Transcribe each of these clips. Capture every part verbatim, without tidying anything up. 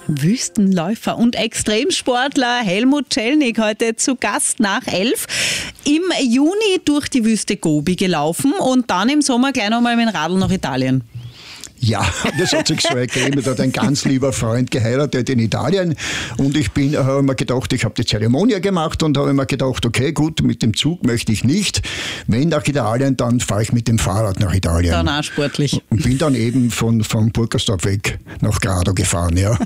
Wüstenläufer und Extremsportler Helmut Celnik heute zu Gast nach elf. Im Juni durch die Wüste Gobi gelaufen und dann im Sommer gleich nochmal mit dem Radl nach Italien. Ja, das hat sich so ergeben. Da hat ein ganz lieber Freund geheiratet in Italien und ich bin, habe mir gedacht, ich habe die Zeremonie gemacht und habe mir gedacht, okay, gut, mit dem Zug möchte ich nicht. Wenn nach Italien, dann fahre ich mit dem Fahrrad nach Italien. Dann auch sportlich. Und bin dann eben von, von Burgersdorf weg nach Grado gefahren, ja.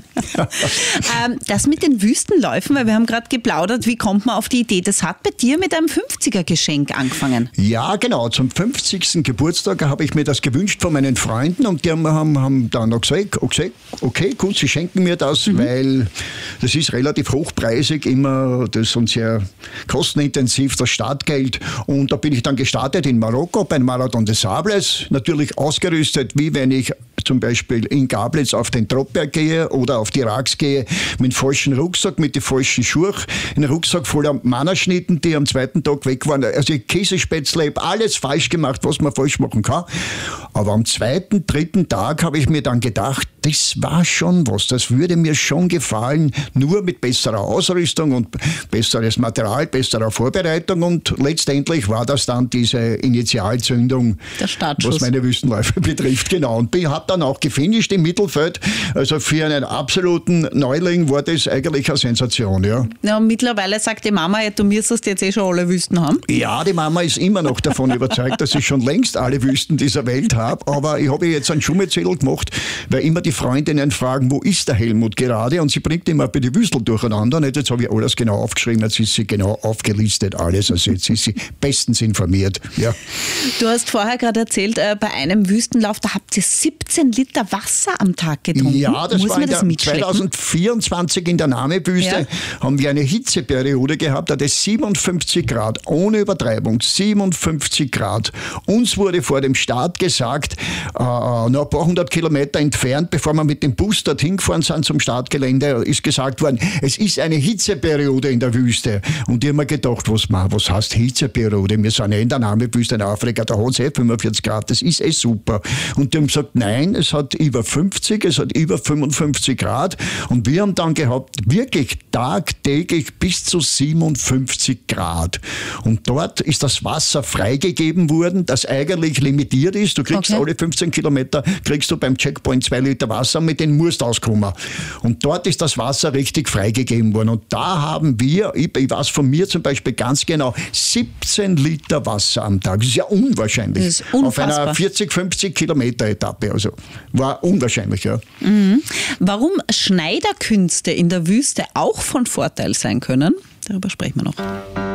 ähm, das mit den Wüstenläufen, weil wir haben gerade geplaudert, wie kommt man auf die Idee? Das hat bei dir mit einem fünfziger-Geschenk angefangen. Ja, genau. Zum fünfzigsten Geburtstag habe ich mir das gewünscht von meinen Freunden und die haben haben, haben dann noch gesagt, okay, okay, gut, sie schenken mir das, mhm. weil das ist relativ hochpreisig immer, das ist und sehr kostenintensiv, das Startgeld. Und da bin ich dann gestartet in Marokko beim Marathon des Sables, natürlich ausgerüstet, wie wenn ich zum Beispiel in Gablitz auf den Troppberg gehe oder auf die Rax gehe, mit dem falschen Rucksack, mit den falschen Schuhen, einen Rucksack voller Mannerschnitten, die am zweiten Tag weg waren. Also Käsespätzle, ich habe alles falsch gemacht, was man falsch machen kann. Aber am zweiten, dritten Tag habe ich mir dann gedacht, das war schon was, das würde mir schon gefallen, nur mit besserer Ausrüstung und besseres Material, besserer Vorbereitung und letztendlich war das dann diese Initialzündung, der Startschuss, was meine Wüstenläufe betrifft, genau. Und ich habe dann auch gefinisht im Mittelfeld, also für einen absoluten Neuling war das eigentlich eine Sensation, ja. Ja, und mittlerweile sagt die Mama, du müsstest jetzt eh schon alle Wüsten haben. Ja, die Mama ist immer noch davon überzeugt, dass ich schon längst alle Wüsten dieser Welt habe, aber ich habe jetzt einen Schummelzettel gemacht, weil immer die Freundinnen fragen, wo ist der Helmut gerade? Und sie bringt immer bei die Wüstel durcheinander. Und jetzt habe ich alles genau aufgeschrieben, jetzt ist sie genau aufgelistet, alles. Also jetzt ist sie bestens informiert. Ja. Du hast vorher gerade erzählt, äh, bei einem Wüstenlauf, da habt ihr siebzehn Liter Wasser am Tag getrunken. Ja, das Muss war in das der zwanzig vierundzwanzig in der Namib-Wüste. Ja. Haben wir eine Hitzeperiode gehabt, da hatte siebenundfünfzig Grad, ohne Übertreibung, siebenundfünfzig Grad. Uns wurde vor dem Start gesagt, äh, noch ein paar hundert Kilometer entfernt, bevor wir mit dem Bus dorthin gefahren sind zum Startgelände, ist gesagt worden, es ist eine Hitzeperiode in der Wüste. Und ich habe mir gedacht, was, was heißt Hitzeperiode? Wir sind ja in der Namib-Wüste in Afrika, da hat es eh fünfundvierzig Grad, das ist eh super. Und die haben gesagt, nein, es hat über fünfzig, es hat über fünfundfünfzig Grad. Und wir haben dann gehabt, wirklich tagtäglich bis zu siebenundfünfzig Grad. Und dort ist das Wasser freigegeben worden, das eigentlich limitiert ist. Du kriegst okay. alle fünfzehn Kilometer, kriegst du beim Checkpoint zwei Liter Wasser, mit denen musst du auskommen. Und dort ist das Wasser richtig freigegeben worden. Und da haben wir, ich, ich weiß von mir zum Beispiel ganz genau, siebzehn Liter Wasser am Tag. Das ist ja unwahrscheinlich. Das ist unfassbar. Auf einer vierzig, fünfzig Kilometer Etappe. Also war unwahrscheinlich, ja. Mhm. Warum Schneiderkünste in der Wüste auch von Vorteil sein können, darüber sprechen wir noch.